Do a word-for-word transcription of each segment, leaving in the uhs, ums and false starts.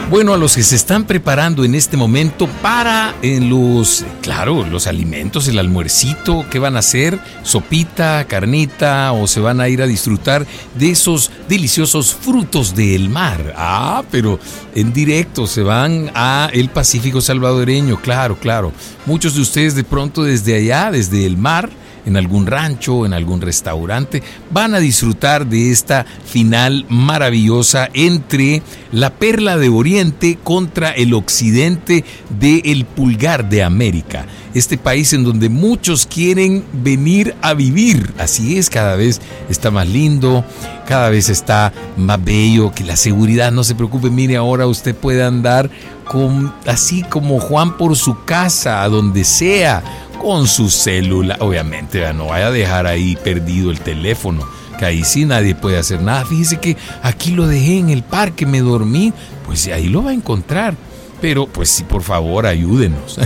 Bueno, a los que se están preparando en este momento para en los, claro, los alimentos, el almuercito, ¿qué van a hacer? ¿Sopita, carnita o se van a ir a disfrutar de esos deliciosos frutos del mar? Ah, pero en directo se van a el Pacífico salvadoreño, claro, claro. Muchos de ustedes de pronto desde allá, desde el mar, en algún rancho, en algún restaurante, van a disfrutar de esta final maravillosa entre la perla de Oriente contra el occidente del pulgar de América. Este país en donde muchos quieren venir a vivir. Así es, cada vez está más lindo, cada vez está más bello, que la seguridad, no se preocupe, mire, ahora usted puede andar con, así como Juan por su casa, a donde sea, con su célula, obviamente, no vaya a dejar ahí perdido el teléfono, que ahí sí nadie puede hacer nada. Fíjese que aquí lo dejé en el parque, me dormí, pues ahí lo va a encontrar. Pero pues sí, por favor, ayúdenos.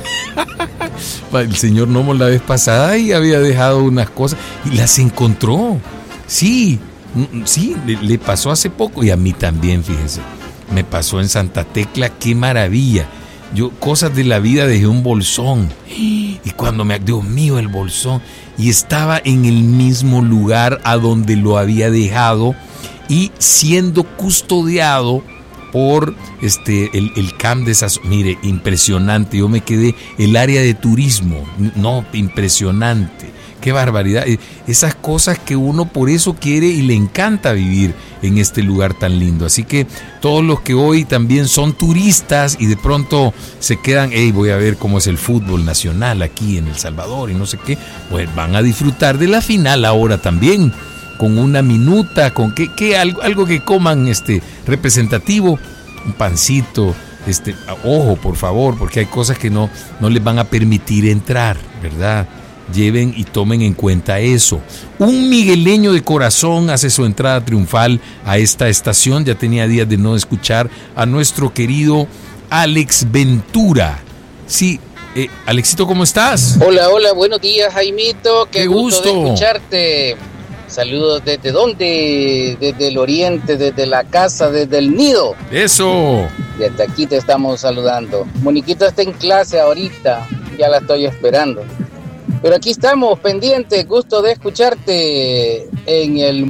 El señor Nomo la vez pasada y había dejado unas cosas y las encontró. Sí, sí, le, le pasó hace poco y a mí también, fíjese. Me pasó en Santa Tecla, qué maravilla. Yo, cosas de la vida, dejé un bolsón. Y cuando me... Dios mío, el bolsón. Y estaba en el mismo lugar a donde lo había dejado y siendo custodiado por este el, el C A M de esas... Mire, impresionante. Yo me quedé... El área de turismo. No, impresionante. Qué barbaridad. Esas cosas que uno por eso quiere y le encanta vivir en este lugar tan lindo. Así que todos los que hoy también son turistas y de pronto se quedan, hey, voy a ver cómo es el fútbol nacional aquí en El Salvador y no sé qué, pues van a disfrutar de la final ahora también, con una minuta, con qué, qué algo, algo que coman este representativo, un pancito, este, ojo, por favor, porque hay cosas que no, no les van a permitir entrar, ¿verdad? Lleven y tomen en cuenta eso. Un migueleño de corazón hace su entrada triunfal a esta estación. Ya tenía días de no escuchar a nuestro querido Alex Ventura. Sí, eh, Alexito, ¿cómo estás? Hola, hola, buenos días, Jaimito. Qué, Qué gusto. gusto de escucharte. Saludos desde dónde, desde el oriente, desde la casa, desde el nido. Eso. Desde aquí te estamos saludando. Moniquita está en clase ahorita, ya la estoy esperando. Pero aquí estamos, pendientes, gusto de escucharte en el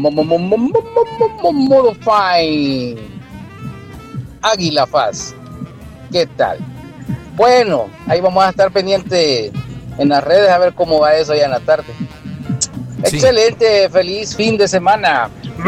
modo fine Águila Faz. ¿Qué tal? Bueno, ahí vamos a estar pendientes en las redes a ver cómo va eso ya en la tarde. Sí. Excelente, feliz fin de semana.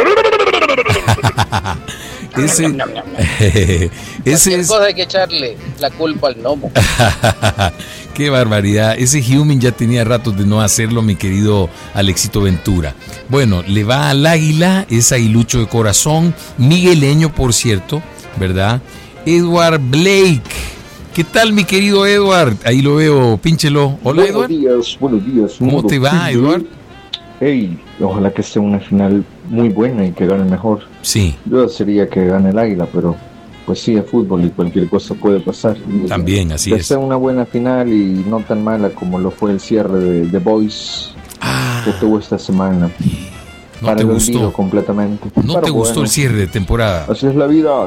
Ese, ese es... cosa hay que echarle la culpa al gnomo. Qué barbaridad. Ese Human ya tenía ratos de no hacerlo, mi querido Alexito Ventura. Bueno, le va al águila, es aguilucho de corazón, migueleño, por cierto, ¿verdad? Edward Blake. ¿Qué tal, mi querido Edward? Ahí lo veo, pínchelo. Hola, Edward. Buenos días, buenos días. ¿Cómo te va, Edward? Hey, ojalá que sea una final muy buena y que gane mejor. Sí. Yo sería que gane el águila, pero pues sí, es fútbol y cualquier cosa puede pasar. También, así que es. Que sea una buena final y no tan mala como lo fue el cierre de The Voice ah, que tuvo esta semana. ¿No para te el gustó? olvido completamente. ¿No pero te gustó bueno, el cierre de temporada? Así es la vida.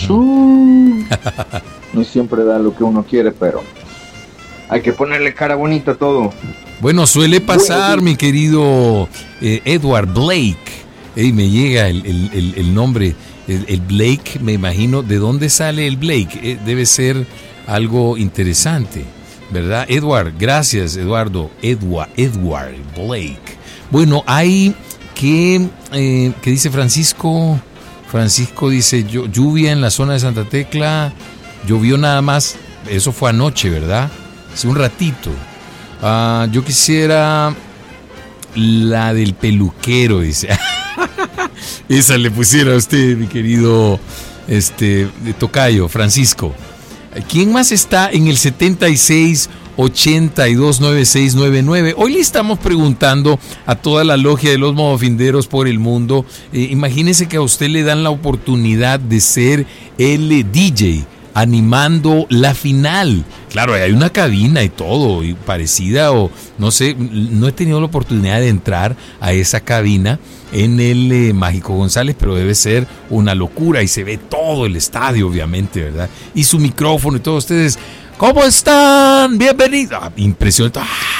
No siempre da lo que uno quiere, pero hay que ponerle cara bonita a todo. Bueno, suele pasar, bueno, mi querido eh, Edward Blake. Hey, me llega el, el, el, el nombre, el, el Blake, me imagino. ¿De dónde sale el Blake? Eh, debe ser algo interesante, ¿verdad? Edward, gracias, Eduardo. Edward, Edward Blake. Bueno, hay que, eh, ¿qué dice Francisco? Francisco dice, lluvia en la zona de Santa Tecla, llovió nada más, eso fue anoche, ¿verdad? Hace un ratito. Uh, yo quisiera la del peluquero, dice. Esa le pusiera a usted, mi querido este, tocayo, Francisco. ¿Quién más está en el setenta y seis ochenta y dos noventa y seis noventa y nueve? Hoy le estamos preguntando a toda la logia de los modofinderos por el mundo. Eh, imagínese que a usted le dan la oportunidad de ser el D J animando la final. Claro, hay una cabina y todo, y parecida, o no sé, no he tenido la oportunidad de entrar a esa cabina en el eh, Mágico González, pero debe ser una locura y se ve todo el estadio, obviamente, ¿verdad? Y su micrófono y todos ustedes, ¿cómo están? Bienvenidos. Ah, impresionante. ¡Ah!